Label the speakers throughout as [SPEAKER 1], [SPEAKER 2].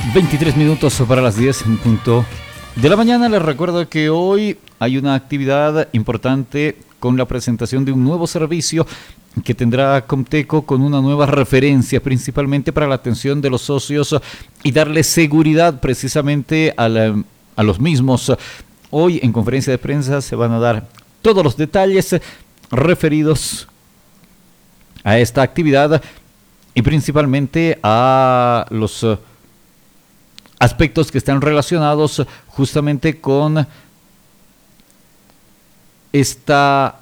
[SPEAKER 1] 23 minutos para las 10 en punto de la mañana. Les recuerdo que hoy hay una actividad importante con la presentación de un nuevo servicio que tendrá Comteco con una nueva referencia, principalmente para la atención de los socios y darle seguridad precisamente a los mismos. Hoy en conferencia de prensa se van a dar todos los detalles referidos a esta actividad y principalmente a los aspectos que están relacionados justamente con esta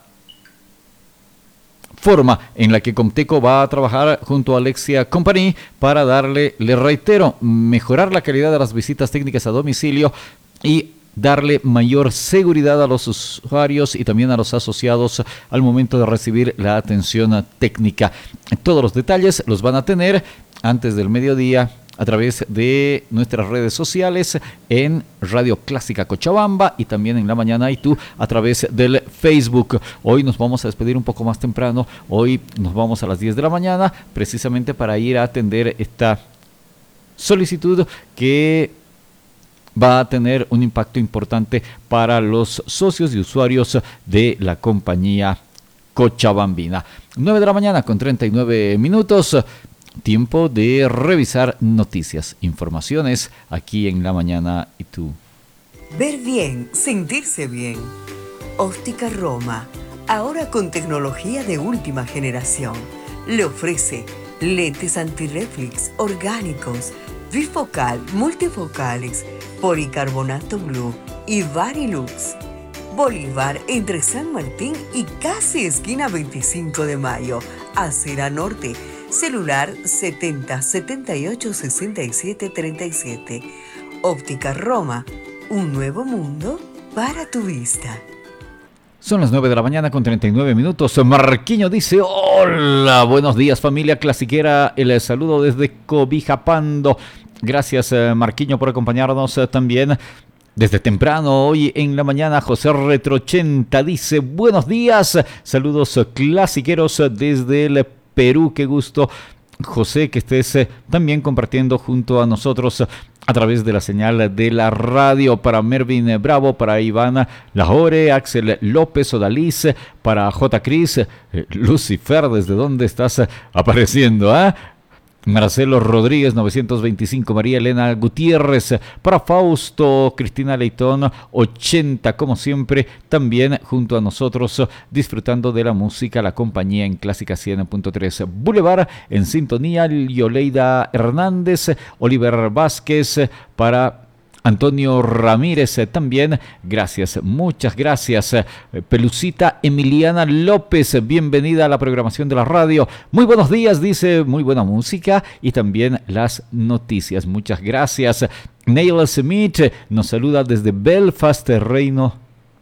[SPEAKER 1] forma en la que Comteco va a trabajar junto a Alexia Company para darle, le reitero, mejorar la calidad de las visitas técnicas a domicilio y darle mayor seguridad a los usuarios y también a los asociados al momento de recibir la atención técnica. Todos los detalles los van a tener antes del mediodía a través de nuestras redes sociales en Radio Clásica Cochabamba y también en La Mañana y Tú a través del Facebook. Hoy nos vamos a despedir un poco más temprano. Hoy nos vamos a las 10 de la mañana precisamente para ir a atender esta solicitud que va a tener un impacto importante para los socios y usuarios de la compañía cochabambina. 9 de la mañana con 39 minutos. Tiempo de revisar noticias, informaciones aquí en La Mañana y Tú.
[SPEAKER 2] Ver bien, sentirse bien. Óptica Roma, ahora con tecnología de última generación. Le ofrece lentes antirreflex orgánicos, bifocal, multifocales, policarbonato blue y Varilux. Bolívar entre San Martín y casi esquina 25 de mayo, Acera Norte. Celular 70 78 67 37. Óptica Roma, un nuevo mundo para tu vista.
[SPEAKER 1] Son las 9 de la mañana con 39 minutos. Marquiño dice, hola, buenos días familia clasiquera, el saludo desde Cobijapando. Gracias Marquiño por acompañarnos también desde temprano hoy en la mañana. José Retrochenta dice, buenos días, saludos clasiqueros desde el Perú. Qué gusto, José, que estés también compartiendo junto a nosotros a través de la señal de la radio. Para Mervin Bravo, para Ivana Lahore, Axel López Odaliz, para J. Cris, Lucifer, ¿desde dónde estás apareciendo? Marcelo Rodríguez 925, María Elena Gutiérrez, para Fausto, Cristina Leitón 80, como siempre, también junto a nosotros disfrutando de la música, la compañía en Clásica 100.3 Boulevard, en sintonía, Yoleida Hernández, Oliver Vázquez, para Antonio Ramírez también, gracias, muchas gracias. Pelucita Emiliana López, bienvenida a la programación de la radio. Muy buenos días, dice, muy buena música y también las noticias. Muchas gracias. Neil Smith nos saluda desde Belfast, Reino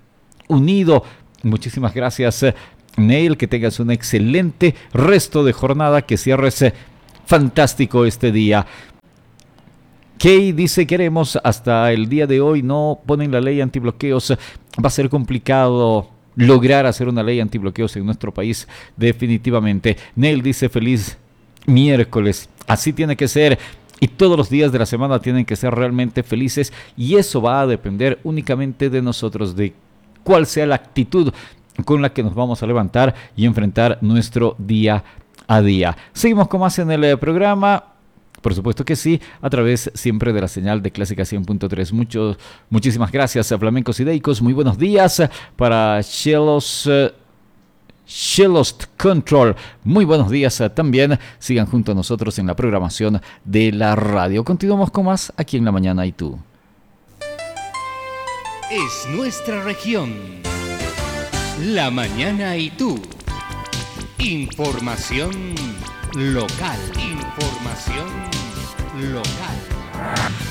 [SPEAKER 1] Unido. Muchísimas gracias, Neil, que tengas un excelente resto de jornada, que cierres fantástico este día. Kay dice, queremos, hasta el día de hoy no ponen la ley antibloqueos, va a ser complicado lograr hacer una ley antibloqueos en nuestro país, definitivamente. Neil dice, feliz miércoles, así tiene que ser, y todos los días de la semana tienen que ser realmente felices, y eso va a depender únicamente de nosotros, de cuál sea la actitud con la que nos vamos a levantar y enfrentar nuestro día a día. Seguimos con más en el programa. Por supuesto que sí, a través siempre de la señal de Clásica 100.3. Muchísimas gracias a Flamencos y Deicos. Muy buenos días para Shelost Control. Muy buenos días también. Sigan junto a nosotros en la programación de la radio. Continuamos con más aquí en La Mañana y Tú.
[SPEAKER 3] Es nuestra región. La Mañana y Tú. Información local. Información local.